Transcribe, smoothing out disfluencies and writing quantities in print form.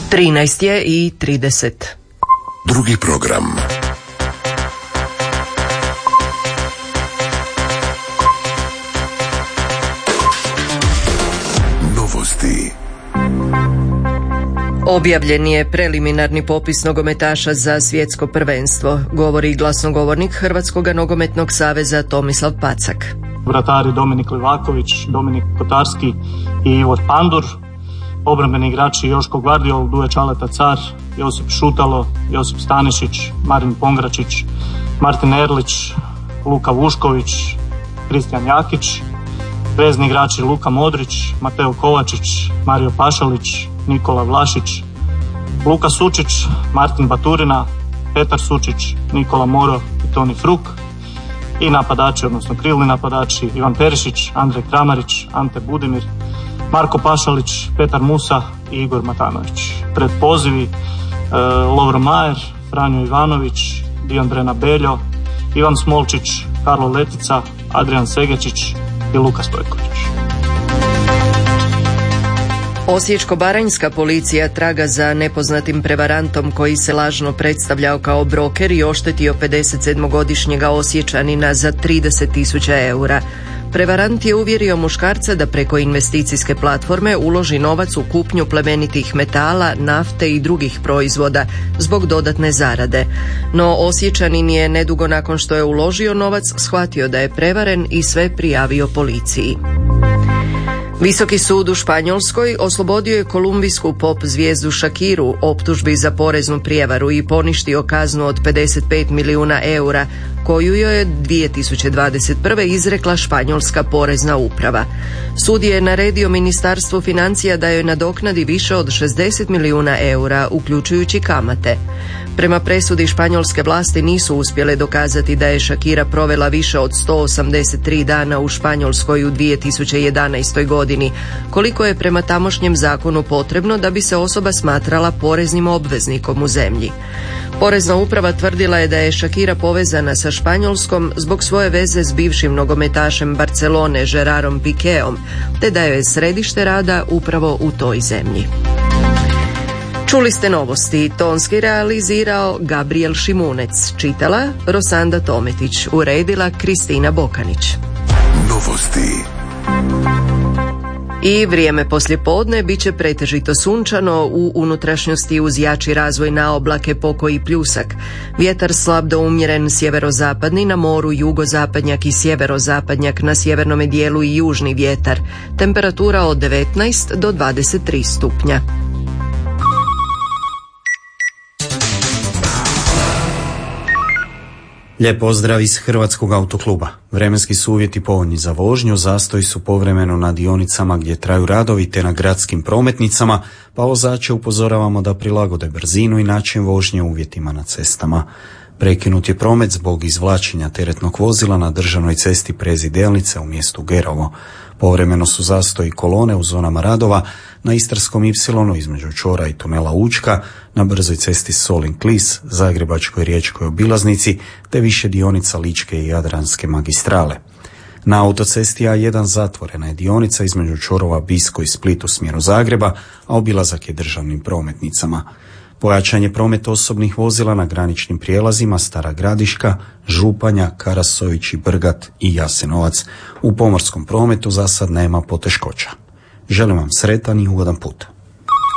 13 je i 30. Drugi program. Novosti. Objavljen je preliminarni popis nogometaša za svjetsko prvenstvo, govori glasnogovornik Hrvatskog nogometnog saveza Tomislav Pacak. Vratari Dominik Livaković, Dominik Kotarski i Ivor Pandur. Obrambeni igrači Joško Gvardiol, Duje Čaleta Car, Josip Šutalo, Josip Stanišić, Marin Pongračić, Martin Erlić, Luka Vušković, Kristijan Jakić. Vezni igrači Luka Modrić, Mateo Kovačić, Mario Pašalić, Nikola Vlašić, Luka Sučić, Martin Baturina, Petar Sučić, Nikola Moro i Toni Fruk. I napadači, odnosno krilni napadači, Ivan Perišić, Andrej Kramarić, Ante Budimir, Marko Pašalić, Petar Musa i Igor Matanović. Pred pozivi Lovro Majer, Franjo Ivanović, Diondrena Beljo, Ivan Smolčić, Karlo Letica, Adrian Segečić i Luka Stojković. Osječko-baranjska policija traga za nepoznatim prevarantom koji se lažno predstavljao kao broker i oštetio 57-godišnjega Osječanina za 30.000 eura. Prevarant je uvjerio muškarca da preko investicijske platforme uloži novac u kupnju plemenitih metala, nafte i drugih proizvoda zbog dodatne zarade. No Osječanin je nedugo nakon što je uložio novac shvatio da je prevaren i sve prijavio policiji. Visoki sud u Španjolskoj oslobodio je kolumbijsku pop zvijezdu Shakiru optužbi za poreznu prijevaru i poništio kaznu od 55 milijuna eura koju joj je 2021. izrekla španjolska porezna uprava. Sud je naredio Ministarstvu financija da joj nadoknadi više od 60 milijuna eura, uključujući kamate. Prema presudi španjolske vlasti nisu uspjele dokazati da je Shakira provela više od 183 dana u Španjolskoj u 2011. godini, koliko je prema tamošnjem zakonu potrebno da bi se osoba smatrala poreznim obveznikom u zemlji. Porezna uprava tvrdila je da je Shakira povezana sa Španjolskom zbog svoje veze s bivšim nogometašem Barcelone Gerardom Piqueom, te da je središte rada upravo u toj zemlji. Čuli ste novosti, tonski realizirao Gabriel Šimunec, čitala Rosanda Tometić, uredila Kristina Bokanić. Novosti. I vrijeme poslijepodne bit će pretežito sunčano, u unutrašnjosti uz jači razvoj na oblake pokoji pljusak. Vjetar slab do umjeren sjeverozapadni, na moru jugozapadnjak i sjeverozapadnjak, na sjevernome dijelu i južni vjetar. Temperatura od 19 do 23 stupnja. Lijep pozdrav iz Hrvatskog autokluba. Vremenski su uvjeti povoljni za vožnju, zastoji su povremeno na dionicama gdje traju radovi te na gradskim prometnicama, pa vozače upozoravamo da prilagode brzinu i način vožnje uvjetima na cestama. Prekinut je promet zbog izvlačenja teretnog vozila na državnoj cesti Prezi Delnice u mjestu Gerovo. Povremeno su zastoji kolone u zonama radova na Istarskom Ipsilonu između čvora i tunela Učka, na brzoj cesti Solin-Klis, Zagrebačkoj riječkoj obilaznici, te više dionica Ličke i Jadranske magistrale. Na autocesti A1 zatvorena je dionica između čvorova Bisko i Split u smjeru Zagreba, a obilazak je državnim prometnicama. Pojačan je promet osobnih vozila na graničnim prijelazima Stara Gradiška, Županja, Karasović i Brgat i Jasenovac. U pomorskom prometu za sad nema poteškoća. Želim vam sretan i ugodan put.